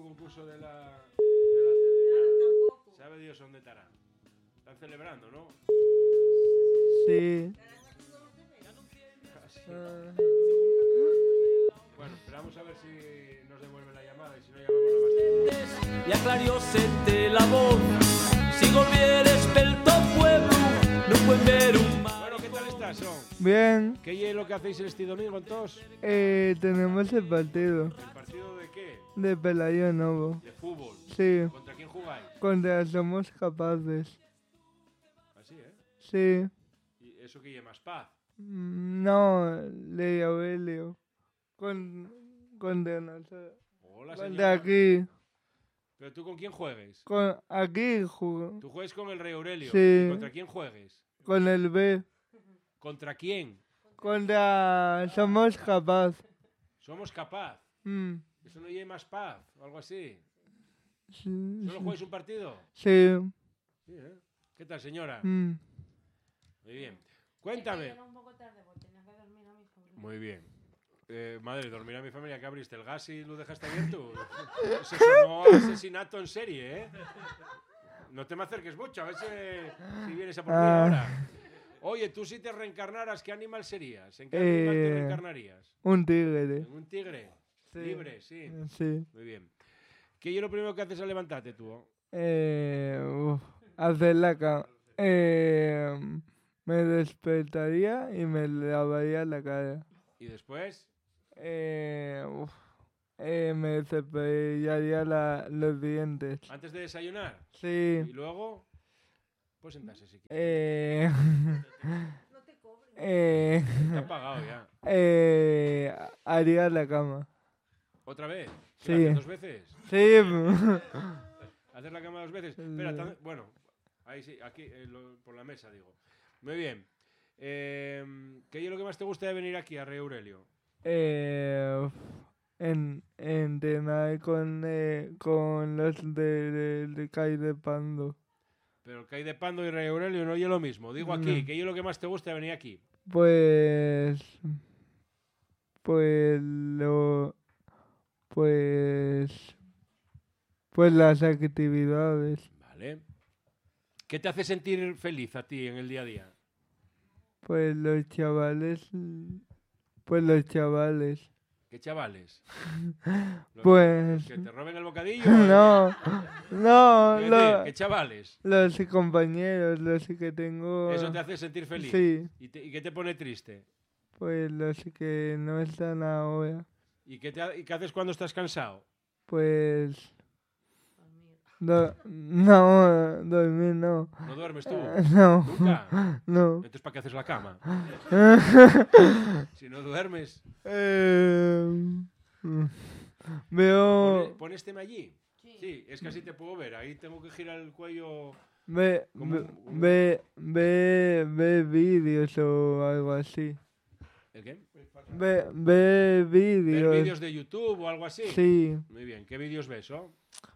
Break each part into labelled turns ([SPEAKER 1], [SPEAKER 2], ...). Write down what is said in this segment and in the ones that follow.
[SPEAKER 1] concurso de la tele. Sabe Dios dónde estarán. Están celebrando, ¿no?
[SPEAKER 2] Sí.
[SPEAKER 1] Bueno, esperamos a ver si nos devuelven la llamada y si no llamamos la más.
[SPEAKER 3] Y aclarióse la voz. Si volvieres pel tot pueblo, no pueden ver un mar.
[SPEAKER 1] Bueno, ¿qué tal estás, Son?
[SPEAKER 2] Bien.
[SPEAKER 1] ¿Qué es lo que hacéis este domingo entonces?
[SPEAKER 2] Tenemos el partido
[SPEAKER 1] ¿El partido de qué?
[SPEAKER 2] de Pelayo Novo.
[SPEAKER 1] De fútbol.
[SPEAKER 2] Sí.
[SPEAKER 1] ¿Contra quién jugáis?
[SPEAKER 2] Contra Somos Capaces.
[SPEAKER 1] Así, ¿eh?
[SPEAKER 2] Sí.
[SPEAKER 1] ¿Y eso que lleva más paz?
[SPEAKER 2] No, Ley Aurelio. Contra nosotros.
[SPEAKER 1] Hola,
[SPEAKER 2] Contra
[SPEAKER 1] señora.
[SPEAKER 2] aquí.
[SPEAKER 1] ¿Pero tú con quién juegues?
[SPEAKER 2] Aquí juego.
[SPEAKER 1] Tú juegues con el Rey Aurelio.
[SPEAKER 2] Sí.
[SPEAKER 1] ¿Contra quién juegues?
[SPEAKER 2] Con el B.
[SPEAKER 1] ¿Contra quién?
[SPEAKER 2] Contra Somos Capaz.
[SPEAKER 1] Somos capaz.
[SPEAKER 2] Mm.
[SPEAKER 1] Eso no lleva más paz o algo así.
[SPEAKER 2] Sí.
[SPEAKER 1] ¿Solo jugáis un partido?
[SPEAKER 2] Sí.
[SPEAKER 1] Sí, ¿eh? ¿Qué tal, señora?
[SPEAKER 2] Mm.
[SPEAKER 1] Muy bien. Cuéntame. Muy bien. Madre, dormir a mi familia, que abriste el gas y lo dejaste abierto. Eso sonó a asesinato en serie, ¿eh? No te me acerques mucho, a ver si vienes a por mí ahora. Oye, tú si te reencarnaras, ¿qué animal serías? ¿En qué animal te reencarnarías?
[SPEAKER 2] Un tigre.
[SPEAKER 1] ¿En un tigre?
[SPEAKER 2] Sí.
[SPEAKER 1] Libre, sí.
[SPEAKER 2] Sí.
[SPEAKER 1] Muy bien. ¿Qué es lo primero que haces al levantarte tú?
[SPEAKER 2] Hacer la cama. Me despertaría y me lavaría la cara.
[SPEAKER 1] ¿Y después?
[SPEAKER 2] Me cepillaría los dientes.
[SPEAKER 1] ¿Antes de desayunar?
[SPEAKER 2] Sí.
[SPEAKER 1] ¿Y luego? Pues sentarse si quieres. Te han pagado ya.
[SPEAKER 2] Haría la cama.
[SPEAKER 1] ¿Otra vez?
[SPEAKER 2] Sí.
[SPEAKER 1] ¿Haces 2 veces?
[SPEAKER 2] Sí.
[SPEAKER 1] ¿Hacer la cama 2 veces? Espera, bueno, ahí sí, aquí, por la mesa, digo. Muy bien. ¿Qué es lo que más te gusta de venir aquí a Rey Aurelio?
[SPEAKER 2] Entrenar con los de Cai de Pando.
[SPEAKER 1] Pero el Cai de Pando y Rey Aurelio no es lo mismo. Digo aquí,
[SPEAKER 2] No.
[SPEAKER 1] ¿qué es lo que más te gusta de venir aquí?
[SPEAKER 2] Pues las actividades.
[SPEAKER 1] Vale. ¿Qué te hace sentir feliz a ti en el día a día?
[SPEAKER 2] Pues los chavales.
[SPEAKER 1] ¿Qué chavales?
[SPEAKER 2] Pues
[SPEAKER 1] ¿Que te roben el bocadillo?
[SPEAKER 2] no,
[SPEAKER 1] Quiero decir, ¿qué chavales?
[SPEAKER 2] los compañeros, los que tengo.
[SPEAKER 1] Eso te hace sentir feliz.
[SPEAKER 2] Sí.
[SPEAKER 1] ¿Y qué te pone triste?
[SPEAKER 2] Pues los que no están ahora.
[SPEAKER 1] ¿Y qué haces cuando estás cansado?
[SPEAKER 2] Pues dormir no.
[SPEAKER 1] ¿No duermes tú?
[SPEAKER 2] No.
[SPEAKER 1] ¿Nunca?
[SPEAKER 2] No.
[SPEAKER 1] Entonces, ¿para qué haces la cama? Si no duermes.
[SPEAKER 2] Veo.
[SPEAKER 1] ¿Pones tema allí? Sí, es que así te puedo ver. Ahí tengo que girar el cuello.
[SPEAKER 2] Ve vídeos o algo así.
[SPEAKER 1] ¿El qué?
[SPEAKER 2] Ve
[SPEAKER 1] ¿Ver
[SPEAKER 2] vídeos.
[SPEAKER 1] vídeos de YouTube o algo así?
[SPEAKER 2] Sí.
[SPEAKER 1] Muy bien. ¿Qué vídeos ves, oh?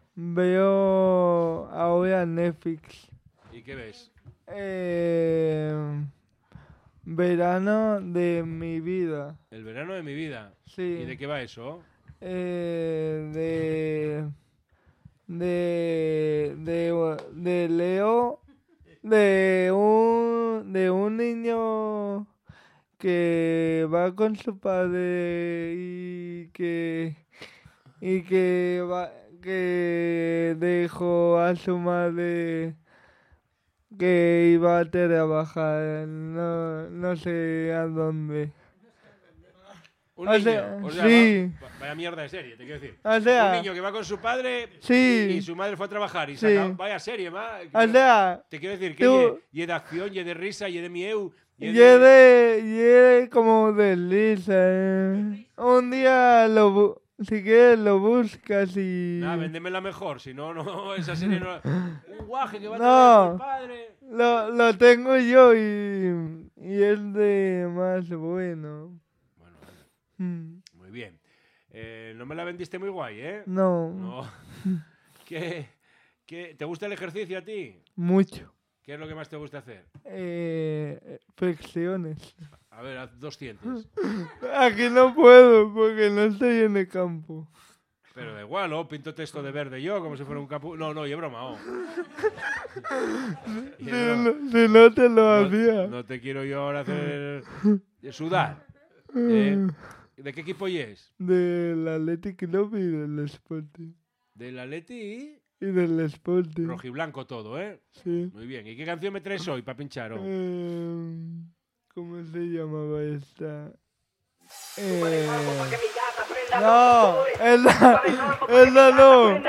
[SPEAKER 2] Veo ahora Netflix.
[SPEAKER 1] ¿Y qué ves?
[SPEAKER 2] Verano de mi vida.
[SPEAKER 1] El verano de mi vida.
[SPEAKER 2] Sí.
[SPEAKER 1] ¿Y de qué va eso?
[SPEAKER 2] De Leo, de un niño que va con su padre y que dejó a su madre que iba a trabajar, no sé a dónde.
[SPEAKER 1] Un
[SPEAKER 2] O
[SPEAKER 1] niño.
[SPEAKER 2] sea,
[SPEAKER 1] O sea,
[SPEAKER 2] sí.
[SPEAKER 1] vaya mierda de serie, te quiero decir.
[SPEAKER 2] O sea,
[SPEAKER 1] Un niño que va con su padre
[SPEAKER 2] sí.
[SPEAKER 1] y su madre fue a trabajar y
[SPEAKER 2] Sí.
[SPEAKER 1] vaya serie, ma.
[SPEAKER 2] O sea,
[SPEAKER 1] Te quiero decir que
[SPEAKER 2] tú-
[SPEAKER 1] ye de acción, ye de risa, ye de mieu.
[SPEAKER 2] Ye como desliza. Un día si quieres lo buscas y
[SPEAKER 1] Nada, véndemela mejor, si no, no, esa serie no. Un guaje que va a
[SPEAKER 2] No.
[SPEAKER 1] trabajar con el padre.
[SPEAKER 2] lo tengo yo y es de más bueno.
[SPEAKER 1] Bueno,
[SPEAKER 2] Mm.
[SPEAKER 1] muy bien. No me la vendiste muy guay, ¿eh?
[SPEAKER 2] No,
[SPEAKER 1] No. ¿Te gusta el ejercicio a ti?
[SPEAKER 2] mucho.
[SPEAKER 1] ¿Qué es lo que más te gusta hacer?
[SPEAKER 2] Flexiones.
[SPEAKER 1] A ver, haz 200.
[SPEAKER 2] Aquí no puedo porque no estoy en el campo.
[SPEAKER 1] Pero da igual, ¿no? Pinto texto de verde yo, como si fuera un capu... No, y es broma, oh.
[SPEAKER 2] Si no te lo hacía.
[SPEAKER 1] No te quiero yo ahora hacer sudar. ¿De qué equipo es?
[SPEAKER 2] Del Athletic Club y del Sporting.
[SPEAKER 1] Del Atleti
[SPEAKER 2] Y del Sporting.
[SPEAKER 1] rojiblanco todo, ¿eh?
[SPEAKER 2] Sí.
[SPEAKER 1] Muy bien. ¿Y qué canción me traes hoy para pinchar? Oh?
[SPEAKER 2] ¿Cómo se llamaba esta? No, esa no.